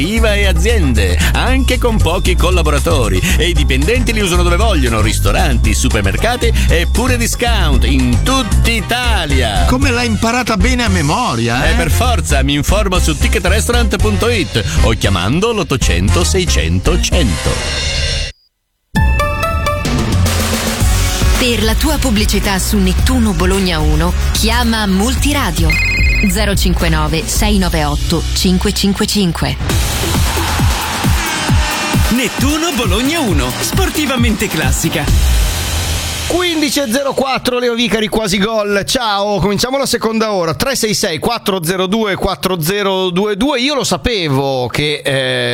IVA e aziende, anche con pochi collaboratori, e i dipendenti li usano dove vogliono, ristoranti, supermercati e pure discount in tutta Italia. Come l'hai imparata bene a memoria, Per forza, mi informo su ticketrestaurant.it o chiamando l'800 600 100. Per la tua pubblicità su Nettuno Bologna 1, chiama Multiradio 059 698 555. Nettuno Bologna 1, sportivamente classica. 15.04, Leo Vicari, quasi gol. Ciao, cominciamo la seconda ora. 366 402 4022. Io lo sapevo che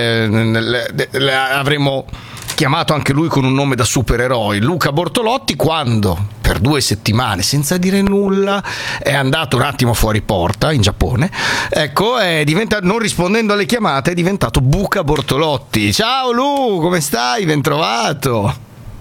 avremmo chiamato anche lui con un nome da supereroi, Luca Bortolotti, quando per 2 settimane senza dire nulla è andato un attimo fuori porta in Giappone, ecco, non rispondendo alle chiamate è diventato Buca Bortolotti. Ciao Lu, come stai? Ben trovato.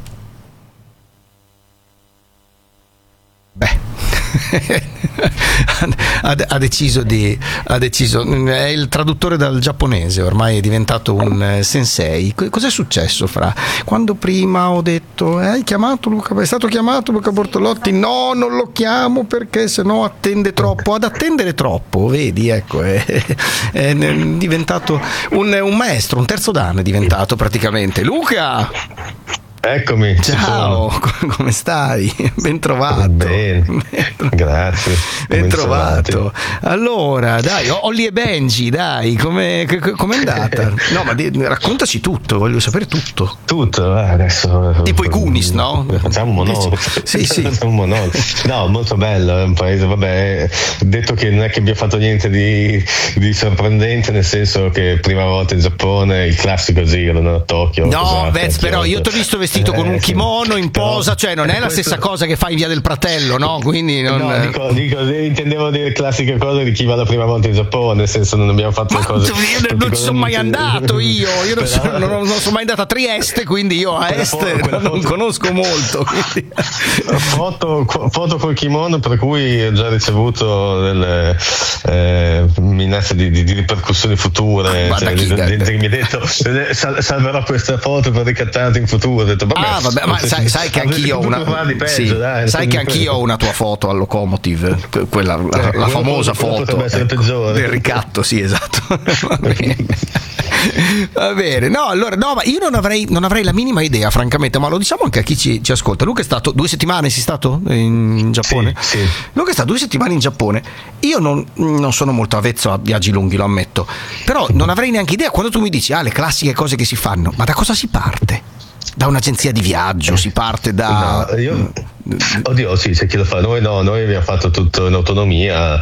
Ha deciso è il traduttore dal giapponese, ormai è diventato un sensei. Cos'è successo fra quando prima ho detto hai chiamato Luca, è stato chiamato Luca Bortolotti? No, non lo chiamo perché sennò attende troppo. Ad attendere troppo, vedi, ecco, è diventato un maestro, un terzo dan è diventato praticamente. Luca, eccomi. Ciao, come stai? Ben trovato. Bene, grazie. Ben trovato. Allora, dai, Olli e Benji, dai, com'è andata? No, ma raccontaci tutto, voglio sapere tutto. Tutto, adesso. Tipo i Goonies, no? Facciamo un monologo. Sì. Facciamo un monologo. No, molto bello, è un paese, vabbè, detto che non è che abbia fatto niente di sorprendente, nel senso che prima volta in Giappone, il classico giro, no? Tokyo. No, Vez, però io ti ho visto vestito con un kimono in posa, cioè non è la stessa cosa che fai in Via del Pratello, no? Quindi non... No, dico, intendevo dire classiche cose di chi va la prima volta in Giappone, nel senso non abbiamo fatto cose. Non ci sono mai andato io non sono mai andato a Trieste, quindi io a est non conosco molto. Foto col kimono, per cui ho già ricevuto delle minacce di ripercussioni future. Gente che mi ha detto salverò questa foto per ricattarti in futuro. Ho detto, vabbè, ma sai che anch'io ho una sai che anch'io ho una tua foto al Locomotive, quella la famosa foto del ricatto, sì, esatto. Va bene, no, ma io non avrei la minima idea, francamente, ma lo diciamo anche a chi ci ascolta. Luca è stato 2 settimane, sei stato in Giappone? Sì. Luca è stato 2 settimane in Giappone. Io non sono molto avvezzo a viaggi lunghi, lo ammetto, però non avrei neanche idea. Quando tu mi dici le classiche cose che si fanno, ma da cosa si parte? Da un'agenzia di viaggio si parte da... No, oddio, sì, c'è chi lo fa. Noi abbiamo fatto tutto in autonomia,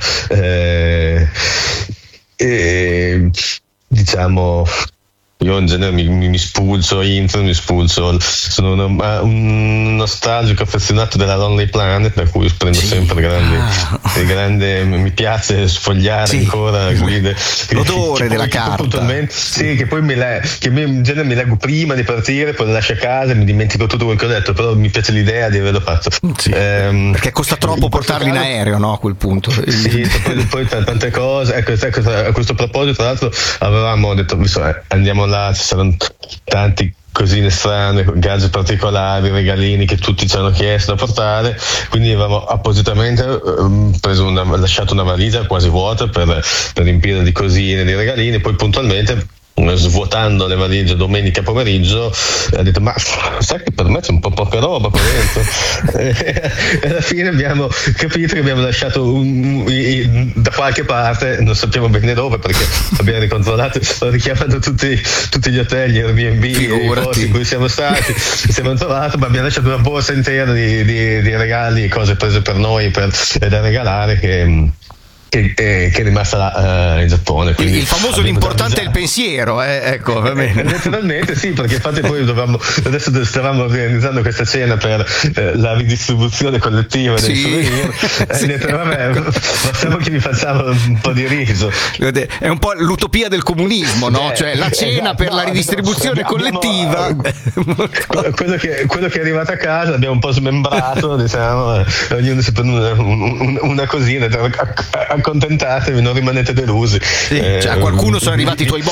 diciamo. Io in genere mi spulcio sono un nostalgico affezionato della Lonely Planet, da cui prendo sempre grande, mi piace sfogliare ancora guide, l'odore della carta, che poi in genere mi leggo prima di partire, poi lascio a casa e mi dimentico tutto quello che ho detto, però mi piace l'idea di averlo fatto, perché costa troppo portarli in aereo, no, a quel punto. Poi tante cose, ecco, a questo proposito, tra l'altro avevamo detto andiamo là, ci saranno tanti cosine strane, particolari, regalini che tutti ci hanno chiesto da portare, quindi avevamo appositamente lasciato una valigia quasi vuota per riempire di cosine, di regalini, poi puntualmente svuotando le valigie domenica pomeriggio ha detto ma sai che per me c'è un po' poca roba qua dentro e alla fine abbiamo capito che abbiamo lasciato da qualche parte, non sappiamo bene dove perché abbiamo ricontrollato, ho richiamato tutti gli hotel, gli Airbnb, i posti in cui siamo stati, siamo trovati, ma abbiamo lasciato una borsa intera di regali, cose prese per noi da regalare che è rimasta là in Giappone. Il famoso l'importante è il pensiero, ecco, va bene. Naturalmente sì, perché infatti poi adesso stavamo organizzando questa cena per la ridistribuzione collettiva dei souvenir e detto vabbè, facciamo che vi facciamo un po' di riso. È un po' l'utopia del comunismo, no? Cioè la cena per la ridistribuzione collettiva. Quello che è arrivato a casa l'abbiamo un po' smembrato, diciamo, ognuno si prende una cosina, accontentatevi, non rimanete delusi. Cioè a qualcuno sono arrivati i tuoi